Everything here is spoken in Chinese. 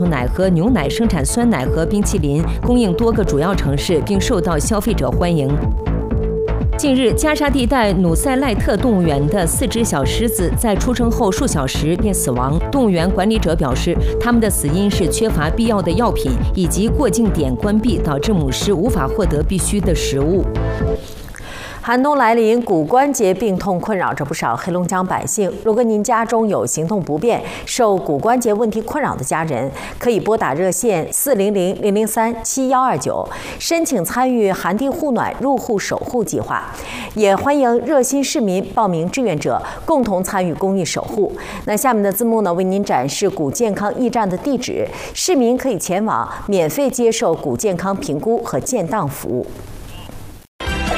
奶和牛奶生产酸奶和冰淇淋，供应多个主要城市，并受到消费者欢迎。近日，加沙地带努塞赖特动物园的4只小狮子在出生后数小时便死亡。动物园管理者表示，它们的死因是缺乏必要的药品，以及过境点关闭导致母狮无法获得必需的食物。 寒冬来临，骨关节病痛困扰着不少黑龙江百姓。如果您家中有行动不便、受骨关节问题困扰的家人，可以拨打热线400-003-7129，申请参与寒地护暖入户守护计划。也欢迎热心市民报名志愿者，共同参与公益守护。那下面的字幕呢，为您展示骨健康驿站的地址，市民可以前往免费接受骨健康评估和建档服务。